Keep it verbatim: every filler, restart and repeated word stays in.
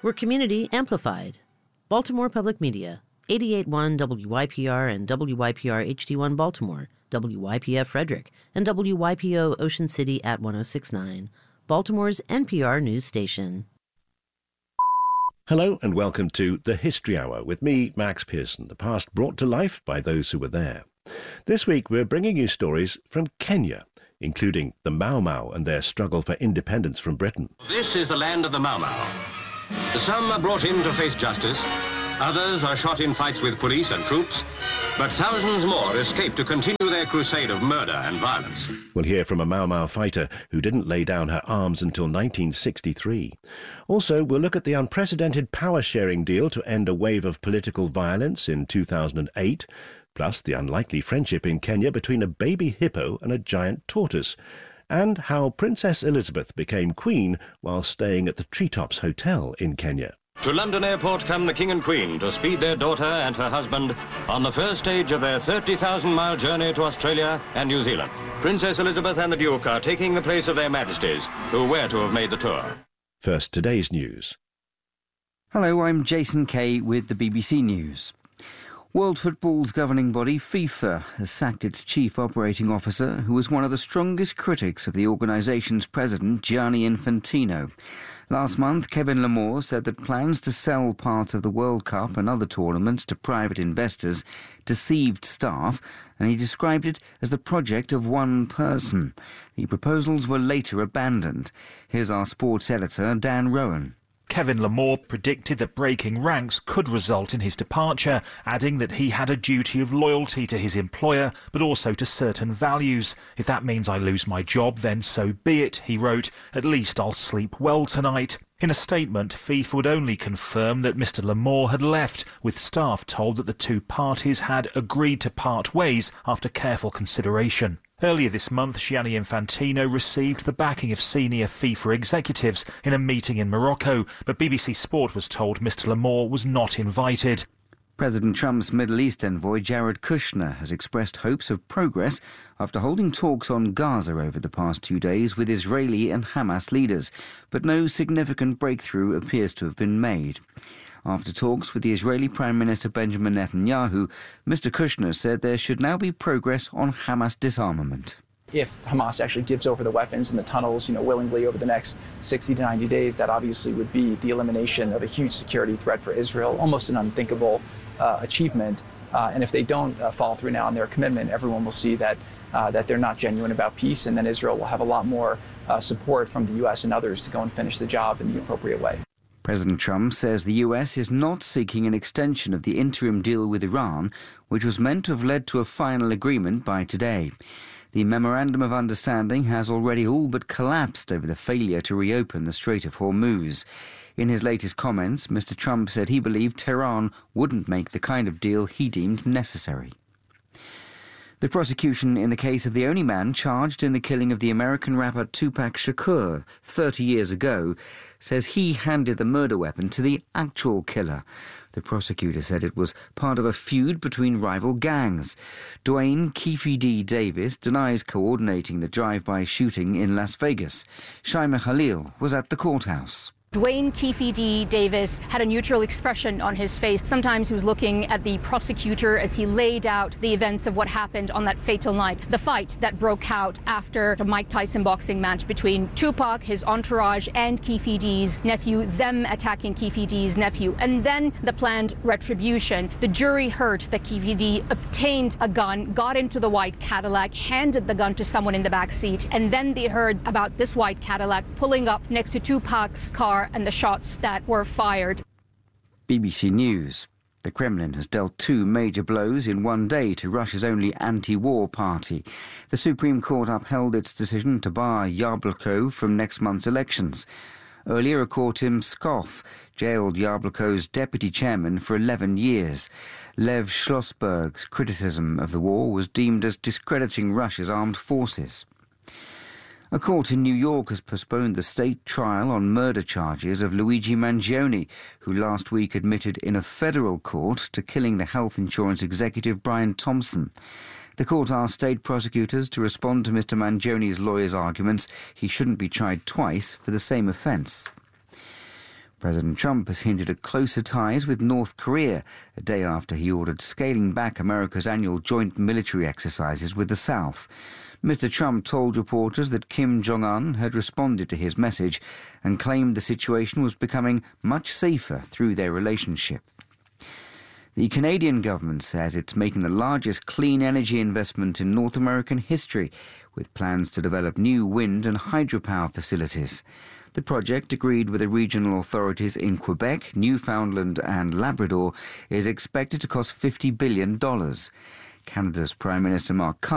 We're community amplified. Baltimore Public Media, eighty-eight point one W Y P R and W Y P R H D one Baltimore, W Y P F Frederick, and W Y P O Ocean City at one oh six point nine, Baltimore's N P R news station. Hello and welcome to The History Hour with me, Max Pearson, the past brought to life by those who were there. This week we're bringing you stories from Kenya, including the Mau Mau and their struggle for independence from Britain. This is the land of the Mau Mau. Some are brought in to face justice, others are shot in fights with police and troops, but thousands more escape to continue their crusade of murder and violence. We'll hear from a Mau Mau fighter who didn't lay down her arms until nineteen sixty-three. Also, we'll look at the unprecedented power-sharing deal to end a wave of political violence in two thousand eight, plus the unlikely friendship in Kenya between a baby hippo and a giant tortoise, and how Princess Elizabeth became queen while staying at the Treetops Hotel in Kenya. To London Airport come the King and Queen to speed their daughter and her husband on the first stage of their thirty thousand mile journey to Australia and New Zealand. Princess Elizabeth and the Duke are taking the place of their Majesties, who were to have made the tour. First, today's news. Hello, I'm Jason Kay with the B B C News. World Football's governing body, FIFA, has sacked its chief operating officer, who was one of the strongest critics of the organisation's president, Gianni Infantino. Last month, Kevin Lamore said that plans to sell part of the World Cup and other tournaments to private investors deceived staff, and he described it as the project of one person. The proposals were later abandoned. Here's our sports editor, Dan Rowan. Kevin Lamore predicted that breaking ranks could result in his departure, adding that he had a duty of loyalty to his employer, but also to certain values. If that means I lose my job, then so be it, he wrote. At least I'll sleep well tonight. In a statement, FIFA would only confirm that Mister Lamore had left, with staff told that the two parties had agreed to part ways after careful consideration. Earlier this month, Gianni Infantino received the backing of senior FIFA executives in a meeting in Morocco, but B B C Sport was told Mister Lamore was not invited. President Trump's Middle East envoy Jared Kushner has expressed hopes of progress after holding talks on Gaza over the past two days with Israeli and Hamas leaders, but no significant breakthrough appears to have been made. After talks with the Israeli Prime Minister Benjamin Netanyahu, Mister Kushner said there should now be progress on Hamas disarmament. If Hamas actually gives over the weapons and the tunnels, you know, willingly over the next sixty to ninety days, that obviously would be the elimination of a huge security threat for Israel, almost an unthinkable uh, achievement. Uh, and if they don't uh, follow through now on their commitment, everyone will see that uh, that they're not genuine about peace, and then Israel will have a lot more uh, support from the U S and others to go and finish the job in the appropriate way. President Trump says the U S is not seeking an extension of the interim deal with Iran, which was meant to have led to a final agreement by today. The Memorandum of Understanding has already all but collapsed over the failure to reopen the Strait of Hormuz. In his latest comments, Mister Trump said he believed Tehran wouldn't make the kind of deal he deemed necessary. The prosecution in the case of the only man charged in the killing of the American rapper Tupac Shakur thirty years ago says he handed the murder weapon to the actual killer. The prosecutor said it was part of a feud between rival gangs. Dwayne Keefe D. Davis denies coordinating the drive-by shooting in Las Vegas. Shaima Khalil was at the courthouse. Dwayne Keefe D. Davis had a neutral expression on his face. Sometimes he was looking at the prosecutor as he laid out the events of what happened on that fatal night. The fight that broke out after the Mike Tyson boxing match between Tupac, his entourage, and Keefe D's nephew, them attacking Keefe D's nephew. And then the planned retribution. The jury heard that Keefe D obtained a gun, got into the white Cadillac, handed the gun to someone in the back seat, and then they heard about this white Cadillac pulling up next to Tupac's car and the shots that were fired. B B C News. The Kremlin has dealt two major blows in one day to Russia's only anti-war party. The Supreme Court upheld its decision to bar Yabloko from next month's elections. Earlier, a court in Pskov jailed Yabloko's deputy chairman for eleven years. Lev Schlossberg's criticism of the war was deemed as discrediting Russia's armed forces. A court in New York has postponed the state trial on murder charges of Luigi Mangione, who last week admitted in a federal court to killing the health insurance executive Brian Thompson. The court asked state prosecutors to respond to Mister Mangione's lawyer's arguments he shouldn't be tried twice for the same offence. President Trump has hinted at closer ties with North Korea, a day after he ordered scaling back America's annual joint military exercises with the South. Mister Trump told reporters that Kim Jong-un had responded to his message and claimed the situation was becoming much safer through their relationship. The Canadian government says it's making the largest clean energy investment in North American history, with plans to develop new wind and hydropower facilities. The project, agreed with the regional authorities in Quebec, Newfoundland and Labrador, is expected to cost fifty billion dollars. Canada's Prime Minister Mark